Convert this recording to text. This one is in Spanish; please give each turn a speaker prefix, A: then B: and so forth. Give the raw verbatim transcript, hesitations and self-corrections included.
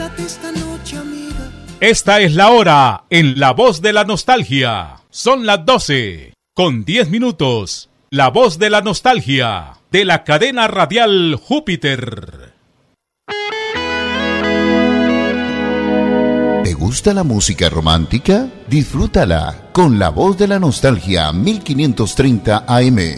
A: Quédate esta noche, amiga.
B: Esta es la hora en La Voz de la Nostalgia. Son las doce con diez minutos. La Voz de la Nostalgia de la cadena radial Júpiter.
C: ¿Te gusta la música romántica? Disfrútala con La Voz de la Nostalgia mil quinientos treinta A M.